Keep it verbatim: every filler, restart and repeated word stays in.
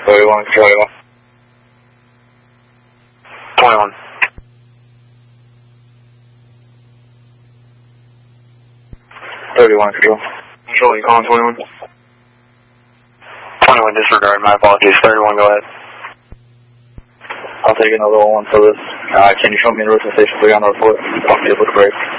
thirty-one, thirty-one. twenty-one. thirty-one, control. Control, you calling twenty-one? twenty-one, disregard, my apologies. thirty-one, go ahead. I'll take another one for this. Uh, can you show me the route to station three on the report? I'll be able to break.